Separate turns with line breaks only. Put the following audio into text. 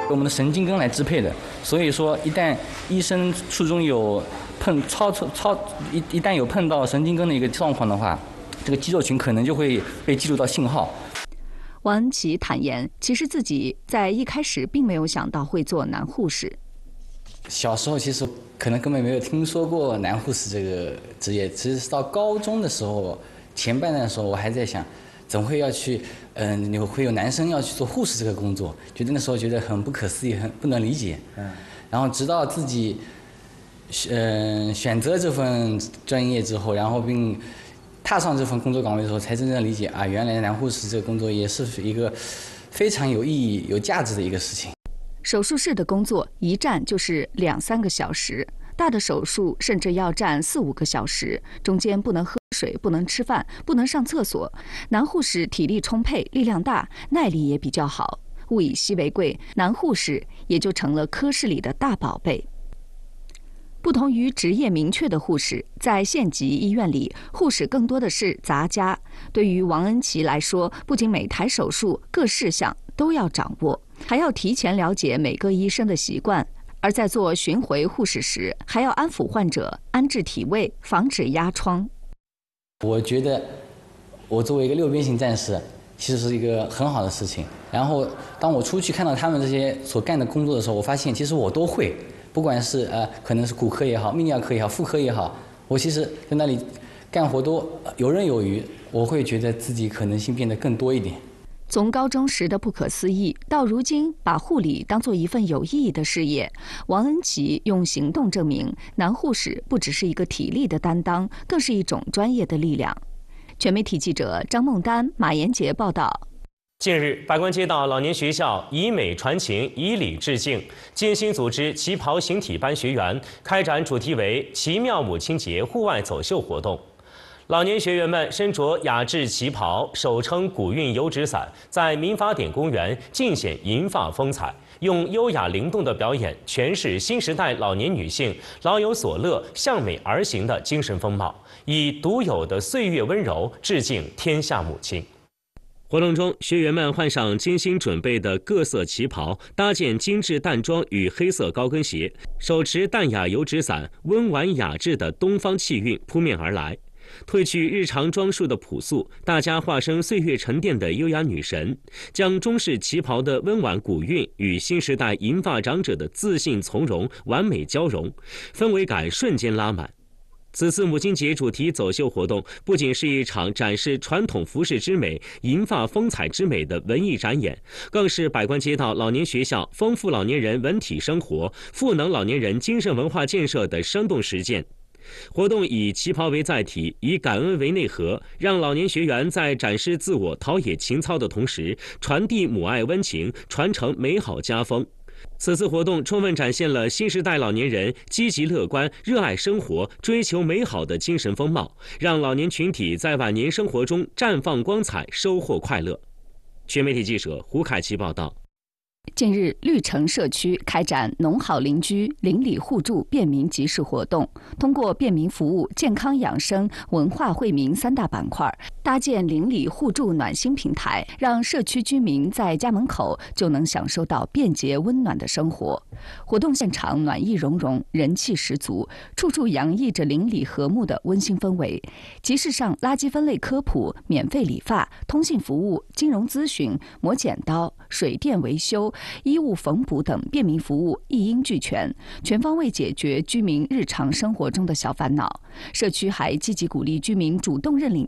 我们的神经根来支配的。所以说，一旦医生术中有一旦有碰到神经根的一个状况的话，这个肌肉群可能就会被记录到信号。
王恩琪坦言，其实自己在一开始并没有想到会做男护士。
小时候其实可能根本没有听说过男护士这个职业，其实是到高中的时候前半段的时候，我还在想，怎么会要去会有男生要去做护士这个工作，那时候觉得很不可思议，很不能理解。然后直到自己选择这份专业之后，然后并踏上这份工作岗位的时候，才真正理解啊，原来男护士这个工作也是一个非常有意义、有价值的一个事情。
手术室的工作一站就是2-3个小时，大的手术甚至要站4-5个小时，中间不能喝水，不能吃饭，不能上厕所。男护士体力充沛，力量大，耐力也比较好。物以稀为贵，男护士也就成了科室里的大宝贝。不同于职业明确的护士，在县级医院里，护士更多的是杂家。对于王恩琪来说，不仅每台手术各事项都要掌握，还要提前了解每个医生的习惯。而在做巡回护士时，还要安抚患者、安置体位、防止压疮。
我觉得，我作为一个六边形战士，其实是一个很好的事情。然后，当我出去看到他们这些所干的工作的时候，我发现其实我都会。不管是可能是骨科也好，泌尿科也好，妇科也好，我其实在那里干活都游刃有余。我会觉得自己可能性变得更多一点。
从高中时的不可思议，到如今把护理当作一份有意义的事业，王恩琪用行动证明，男护士不只是一个体力的担当，更是一种专业的力量。全媒体记者张梦丹、马延杰报道。
近日，百官街道老年学校以美传情，以礼致敬，精心组织旗袍形体班学员开展主题为“奇妙母亲节”户外走秀活动。老年学员们身着雅致旗袍，手撑古韵油纸伞，在民法典公园尽显银发风采，用优雅灵动的表演诠释新时代老年女性老有所乐、向美而行的精神风貌，以独有的岁月温柔致敬天下母亲。活动中，学员们换上精心准备的各色旗袍，搭件精致淡妆与黑色高跟鞋，手持淡雅油纸伞，温婉雅致的东方气韵扑面而来。褪去日常装束的朴素，大家化身岁月沉淀的优雅女神，将中式旗袍的温婉古韵与新时代银发长者的自信从容完美交融，氛围感瞬间拉满。此次母亲节主题走秀活动不仅是一场展示传统服饰之美、银发风采之美的文艺展演，更是百官街道老年学校丰富老年人文体生活、赋能老年人精神文化建设的生动实践。活动以旗袍为载体，以感恩为内核，让老年学员在展示自我、陶冶情操的同时，传递母爱温情，传承美好家风。此次活动充分展现了新时代老年人积极乐观、热爱生活、追求美好的精神风貌，让老年群体在晚年生活中绽放光彩，收获快乐。全媒体记者胡凯奇报道。
近日，绿城社区开展“农好邻居、邻里互助”便民集市活动，通过便民服务、健康养生、文化惠民3大板块，搭建邻里互助暖心平台，让社区居民在家门口就能享受到便捷温暖的生活。活动现场暖意融融，人气十足，处处洋溢着邻里和睦的温馨氛围。集市上，垃圾分类科普、免费理发、通信服务、金融咨询、磨剪刀、水电维修、衣物缝补等便民服务一应俱全，全方位解决居民日常生活中的小烦恼。社区还积极鼓励居民主动认领